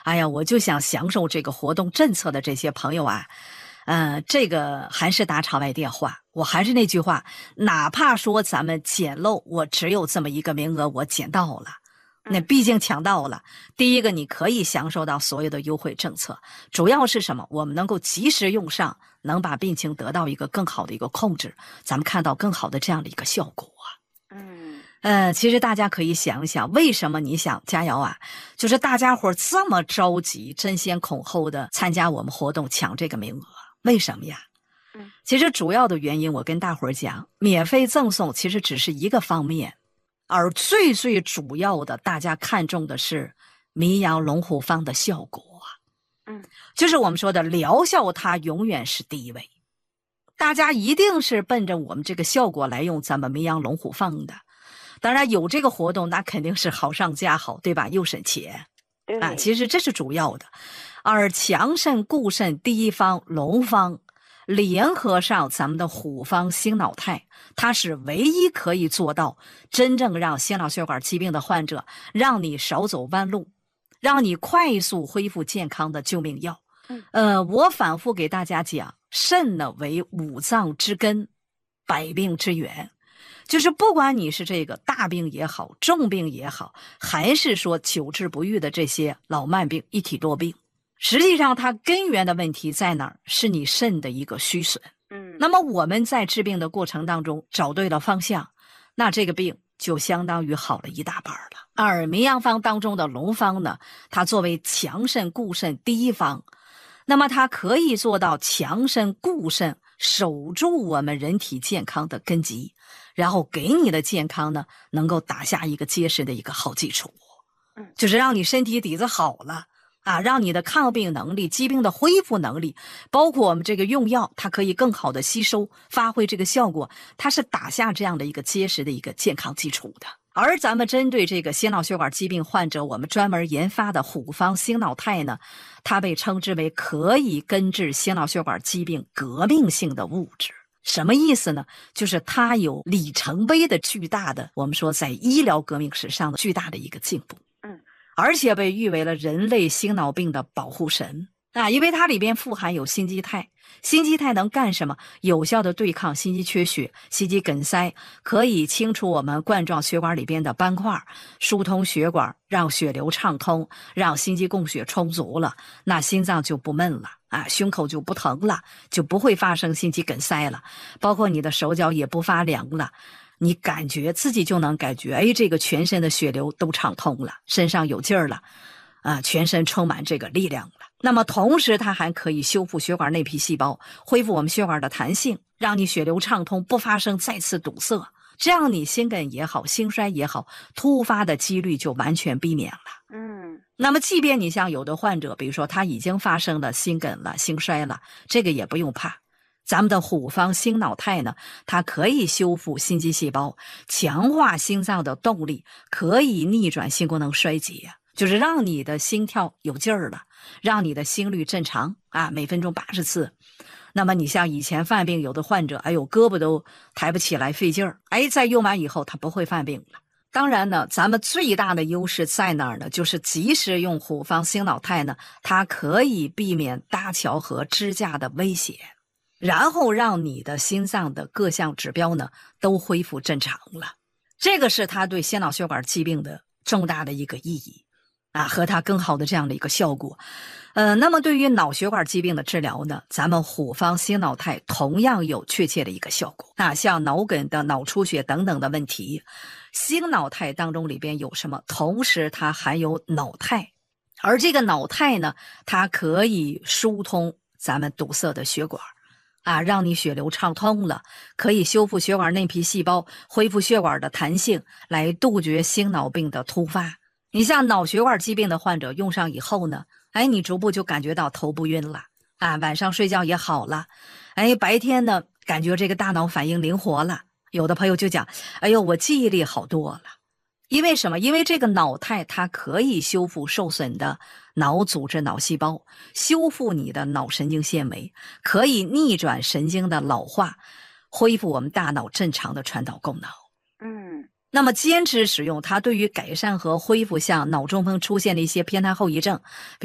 哎呀，我就想享受这个活动政策的这些朋友啊，这个还是打场外电话。我还是那句话，哪怕说咱们捡漏，我只有这么一个名额，我捡到了。那毕竟抢到了，第一个你可以享受到所有的优惠政策，主要是什么？我们能够及时用上，能把病情得到一个更好的一个控制，咱们看到更好的这样的一个效果啊。其实大家可以想一想，为什么你想佳瑶啊，就是大家伙这么着急、争先恐后的参加我们活动抢这个名额，为什么呀？其实主要的原因，我跟大伙儿讲，免费赠送其实只是一个方面。而最主要的，大家看重的是名扬龙虎方的效果。就是我们说的疗效，它永远是第一位。大家一定是奔着我们这个效果来用咱们名扬龙虎方的。当然有这个活动，那肯定是好上加好，对吧？又省钱啊，其实这是主要的。而强肾固肾第一方龙方联合上咱们的虎方心脑肽，它是唯一可以做到真正让心脑血管疾病的患者，让你少走弯路，让你快速恢复健康的救命药。我反复给大家讲，肾呢为五脏之根，百病之源。就是不管你是这个大病也好，重病也好，还是说久治不愈的这些老慢病、一体多病，实际上它根源的问题在哪儿？是你肾的一个虚损。那么我们在治病的过程当中找对了方向，那这个病就相当于好了一大半了。而名扬方当中的龙方呢，它作为强肾固肾第一方，那么它可以做到强肾固肾，守住我们人体健康的根基，然后给你的健康呢能够打下一个结实的一个好基础。就是让你身体底子好了啊，让你的抗病能力、疾病的恢复能力，包括我们这个用药，它可以更好的吸收，发挥这个效果，它是打下这样的一个结实的一个健康基础的。而咱们针对这个心脑血管疾病患者，我们专门研发的虎方心脑肽呢，它被称之为可以根治心脑血管疾病革命性的物质。什么意思呢？就是它有里程碑的巨大的，我们说在医疗革命史上的巨大的一个进步。而且被誉为了人类心脑病的保护神啊，因为它里边富含有心肌肽。心肌肽能干什么？有效的对抗心肌缺血、心肌梗塞，可以清除我们冠状血管里边的斑块，疏通血管，让血流畅通，让心肌供血充足了，那心脏就不闷了啊，胸口就不疼了，就不会发生心肌梗塞了，包括你的手脚也不发凉了。你感觉自己就能感觉，哎，这个全身的血流都畅通了，身上有劲儿了，全身充满这个力量了。那么同时它还可以修复血管内皮细胞，恢复我们血管的弹性，让你血流畅通，不发生再次堵塞，这样你心梗也好，心衰也好，突发的几率就完全避免了。那么即便你像有的患者，比如说他已经发生了心梗了、心衰了，这个也不用怕。咱们的虎方心脑肽呢，它可以修复心肌细胞，强化心脏的动力，可以逆转心功能衰竭，就是让你的心跳有劲儿了，让你的心率正常啊，每分钟80次。那么你像以前犯病有的患者，哎呦胳膊都抬不起来费劲儿，哎，在用完以后他不会犯病了。当然呢，咱们最大的优势在哪儿呢？就是及时用虎方心脑肽呢，它可以避免搭桥和支架的危险，然后让你的心脏的各项指标呢都恢复正常了。这个是它对心脑血管疾病的重大的一个意义啊，和它更好的这样的一个效果。那么对于脑血管疾病的治疗呢，咱们虎方心脑肽同样有确切的一个效果啊，像脑梗的、脑出血等等的问题，心脑肽当中里边有什么？同时它含有脑肽，而这个脑肽呢，它可以疏通咱们堵塞的血管啊，让你血流畅通了，可以修复血管内皮细胞，恢复血管的弹性，来杜绝心脑病的突发。你像脑血管疾病的患者用上以后呢，哎，你逐步就感觉到头不晕了啊，晚上睡觉也好了，哎，白天呢感觉这个大脑反应灵活了。有的朋友就讲，哎呦，我记忆力好多了。因为什么？因为这个脑肽它可以修复受损的脑组织、脑细胞，修复你的脑神经纤维，可以逆转神经的老化，恢复我们大脑正常的传导功能。那么坚持使用它，对于改善和恢复像脑中风出现的一些偏瘫后遗症，